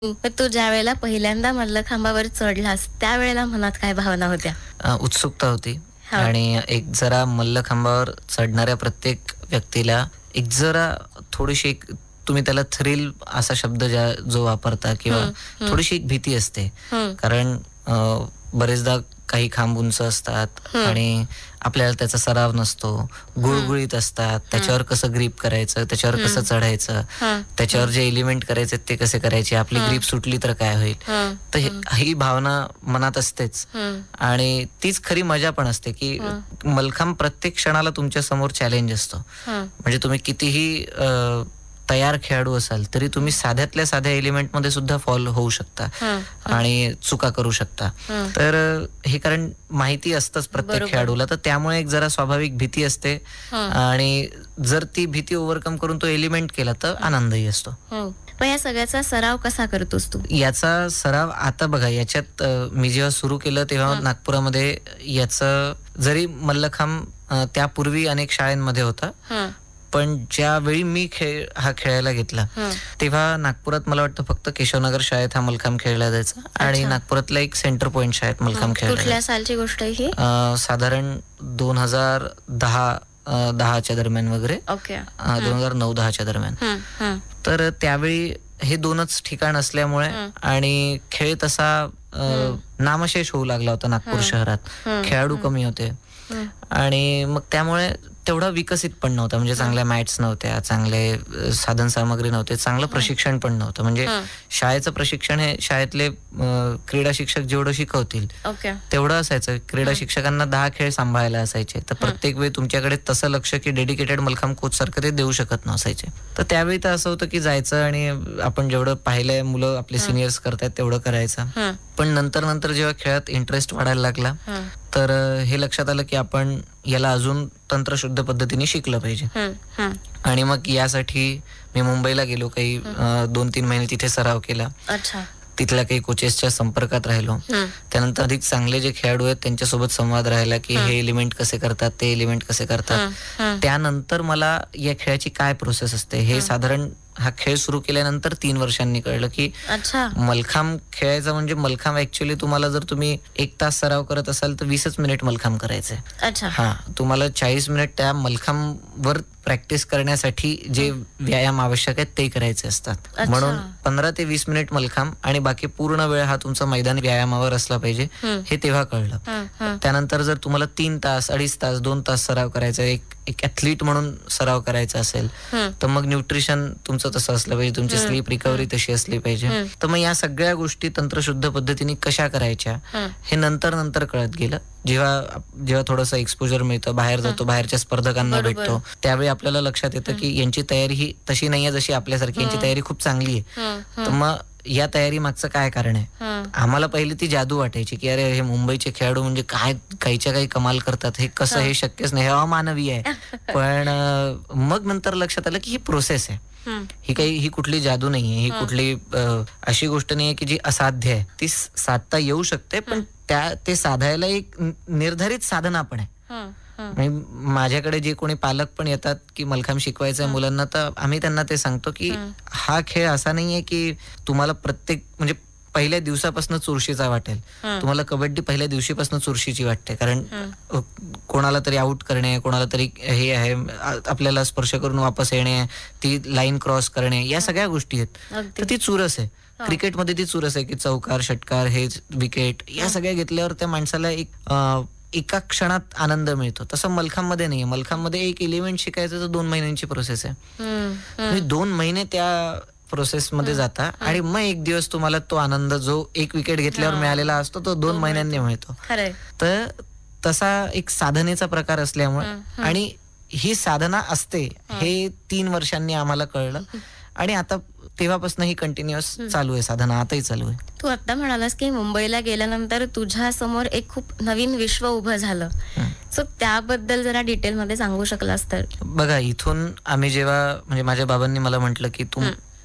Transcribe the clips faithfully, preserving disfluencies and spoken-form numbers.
तर तू ज्यावेळेला पहिल्यांदा मल्लखांबावर चढलास, त्यावेळेला मनात काय भावना होत्या? अ, उत्सुकता होती हां. आणि एक जरा मल्लखांबावर चढणाऱ्या प्रत्येक व्यक्तीला एक जरा थोडीशी एक तुम्ही त्याला थ्रिल असा शब्द ज्या जो वापरता किंवा हं, हं, थोडीशी एक भीती असते. हं, कारण अ, बरेचदा काही खांब उंच असतात हं, आणि आपल्याला त्याचा सराव नसतो. हं, गुळगुळीत असतात. हं, त्याच्यावर कसं ग्रिप करायचं, त्याच्यावर कसं हं, चढायचं, हं, त्याच्यावर हं, जे एलिमेंट करायचे ते कसे करायचे, आपली हं, ग्रिप सुटली तर काय होईल? हं, तर हे हं, ही भावना मनात असतेच. हं, आणि तीच खरी मजा पण असते, की हं, मलखांब प्रत्येक क्षणाला तुमच्या समोर चॅलेंज असतो. हं, म्हणजे तुम्ही कितीही अ, तयार खेळाडू असाल, तरी तुम्ही हं, साध्यातल्या साध्या एलिमेंटमध्ये सुद्धा फॉल होऊ शकता हं, हं, आणि चुका करू शकता. हं. तर अ, हे कारण माहिती असतंच प्रत्येक बरोबर. खेळाडूला, तर त्यामुळे एक जरा स्वाभाविक भीती असते हं, आणि जर ती भीती ओव्हरकम करून तो एलिमेंट केला, तर हं, आनंदही असतो. हं. मग या सगळ्याचा सराव कसा करतोस तू? याचा सराव आता बघा याच्यात अ, मी जेव्हा सुरू केलं तेव्हा हं, नागपुरामध्ये याचं जरी मल्लखांब अ, त्यापूर्वी अनेक शाळांमध्ये होता. हं, पण ज्यावेळी मी खेळ हा खेळायला घेतला, हं. तेव्हा नागपुरात मला वाटतं फक्त केशवनगर शाळेत हा मलखांब खेळला जायचा आणि अच्छा. नागपुरातल्या एक सेंटर पॉइंट शाळेत हं. मलखांब खेळला कुठल्या जायचा. सालची गोष्ट आहे ही? अ, साधारण दोन हजार दहा अ, दहाच्या दरम्यान वगैरे ओके. अ, हं, दोन हजार नऊ दहाच्या दरम्यान. हं, हं, तर त्यावेळी हे दोनच ठिकाण असल्यामुळे हं, आणि खेळ तसा अ, हं, नामशेष होऊ लागला होता नागपूर हं, शहरात. हं, खेळाडू हं, कमी होते हं. आणि मग त्यामुळे तेवढा विकसित पण नव्हता. म्हणजे हं, चांगल्या मॅट्स नव्हत्या, चांगले अ, साधनसामग्री नव्हते, चांगलं हं, प्रशिक्षण पण नव्हतं. म्हणजे हं. शाळेचं प्रशिक्षण हे शाळेतले अ, क्रीडा शिक्षक जेवढं शिकवतील ओके. तेवढं असायचं. क्रीडा हं, शिक्षकांना दहा खेळ सांभाळायला असायचे. तर हं, प्रत्येक वेळी तुमच्याकडे तसं लक्ष की डेडिकेटेड मलखांब कोचसारखं ते देऊ शकत नसायचे. तर त्यावेळी तर असं होतं की जायचं आणि आपण जेवढं पाहिलंय मुलं आपले हं, सीनियर्स करतायत तेवढं करायचं. हं, पण नंतर नंतर जेव्हा खेळात इंटरेस्ट वाढायला लागला, हं, तर अ, हे लक्षात आलं की आपण याला अजून तंत्रशुद्ध पद्धतीने शिकलं पाहिजे. हं, हं, आणि मग यासाठी मी मुंबईला गेलो. काही हं. दोन तीन महिने तिथे सराव केला. अच्छा. तिथल्या काही कोचेसच्या संपर्कात राहिलो. हं, त्यानंतर अधिक चांगले जे खेळाडू आहेत त्यांच्यासोबत संवाद राहिला, की हं, हे एलिमेंट कसे करतात, ते एलिमेंट कसे करतात. हं, हं, त्यानंतर मला या खेळाची काय प्रोसेस असते हे हं. साधारण हा खेळ सुरू केल्यानंतर तीन वर्षांनी कळलं, की अच्छा. मलखांब खेळायचा म्हणजे मलखांब ॲक्चुअली तुम्हाला जर तुम्ही एक तास सराव करत असाल तर वीसच मिनिट मलखांब करायचं आहे. अच्छा. हां, तुम्हाला चाळीस मिनिट त्या मलखांबवर प्रॅक्टिस करण्यासाठी जे हं. व्यायाम आवश्यक आहेत ते करायचे असतात. अच्छा. म्हणून पंधरा ते वीस मिनिट मलखांब आणि बाकी पूर्ण वेळ हा तुमचा मैदानी व्यायामावर असला पाहिजे, हं, हे तेव्हा कळलं. हं, हं, त्यानंतर जर तुम्हाला तीन तास, अडीच तास, दोन तास सराव करायचा आहे, एक एक ॲथलीट म्हणून सराव करायचा असेल, हं, तर मग न्यूट्रिशन तुमचं तसं असलं पाहिजे, तुमची हं, स्लीप रिकव्हरी हं, तशी असली पाहिजे. हं, तर मग या सगळ्या गोष्टी तंत्रशुद्ध पद्धतीने कशा करायच्या, हं, हे नंतर नंतर कळत गेलं. जेव्हा आप- जेव्हा थोडंसं एक्सपोजर मिळतं, बाहेर हं. जातो, बाहेरच्या स्पर्धकांना बरोबर. भेटतो, त्यावेळी आपल्याला लक्षात येतं, हं, की यांची तयारी ही तशी नाहीये जशी आपल्यासारखी. यांची हं, तयारी खूप चांगली आहे. हं, तर हं, मग या तयारी मागचं काय कारण आहे? हं, आम्हाला पहिली ती जादू वाटायची, की अरे हे मुंबईचे खेळाडू म्हणजे काय काहीच्या काही कमाल करतात. हे कसं हं. हे शक्यच नाही. हे अमानवीय आहे. पण अ, मग नंतर लक्षात आलं, की ही प्रोसेस आहे. हं, ही हं, काही ही कुठली जादू नाहीये. ही हं, कुठली अ, अशी गोष्ट नाहीये, की जी असाध्य आहे. ती स साधता येऊ शकते, पण हं, त्या ते साधायला एक न निर्धारित साधना पण आहे. हं, हं, म्हणजे माझ्याकडे जे कोणी पालक पण येतात, की मलखांब शिकवायचं आहे हं, मुलांना, तर आम्ही त्यांना ते सांगतो, की हं, हा खेळ असा नाहीये, की तुम्हाला प्रत्येक म्हणजे पहिल्या दिवसापासून चुरशीचा वाटेल. हं, तुम्हाला कबड्डी पहिल्या दिवशीपासून चुरशीची वाटते. कारण हं, अ, कोणाला तरी आउट करणे, कोणाला तरी हे आहे, आ आपल्याला स्पर्श करून वापस येणे, ती लाईन क्रॉस करणे, या हं. सगळ्या गोष्टी आहेत. तर अगदी. ती चुरस आहे. हां. क्रिकेटमध्ये ती चुरस आहे, की चौकार, षटकार, हे विकेट या हं, सगळ्या घेतल्यावर त्या माणसाला एक अ, एका क्षणात आनंद मिळतो. तसं मलखांबमध्ये नाहीये. हं, मलखांबमध्ये एक एलिमेंट शिकायचं तर दोन महिन्यांची प्रोसेस आहे. हं, तुम्ही हं, दोन महिने त्या प्रोसेसमध्ये हं, जाता आणि हं. मग एक दिवस तुम्हाला तो आनंद जो एक विकेट घेतल्यावर मिळालेला हां. असतो, तो दोन तो महिन्यांनी मिळतो. मिळतो. खरंय. तर तसा एक साधनेचा प्रकार असल्यामुळे हं, हं, आणि ही साधना असते, हं, हे तीन वर्षांनी आम्हाला कळलं आणि आता तेव्हापासून ही कंटिन्युअस हं. चालू आहे साधना, आताही चालू आहे. तू आत्ता म्हणालास, की मुंबईला गेल्यानंतर तुझ्या समोर एक खूप नवीन विश्व उभं झालं. हं. सो त्याबद्दल जरा डिटेलमध्ये सांगू शकलास तर? बघा इथून आम्ही जेव्हा म्हणजे माझ्या बाबांनी मला म्हटलं, की "तू हं,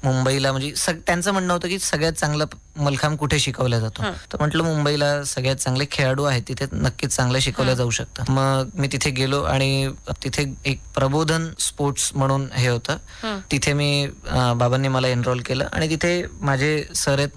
मुंबईला म्हणजे सग त्यांचं म्हणणं होतं की सगळ्यात चांगलं मल्लखांब कुठे शिकवला जातो. हं. तर म्हटलं मुंबईला सगळ्यात चांगले खेळाडू आहेत, तिथे नक्कीच चांगलं शिकवलं जाऊ शकतं. मग मी तिथे गेलो आणि तिथे एक प्रबोधन स्पोर्ट्स म्हणून हे होतं. हं. तिथे मी अं, बाबांनी मला एनरोल केलं आणि तिथे माझे सर आहेत